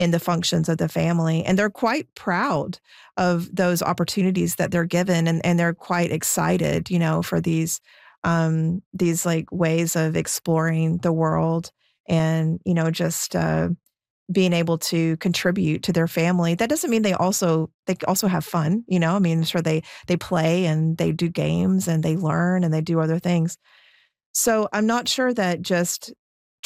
in the functions of the family. And they're quite proud of those opportunities that they're given. And they're quite excited, for these like ways of exploring the world and, just, being able to contribute to their family. That doesn't mean they also have fun, I mean, sure they play and they do games and they learn and they do other things. So I'm not sure that just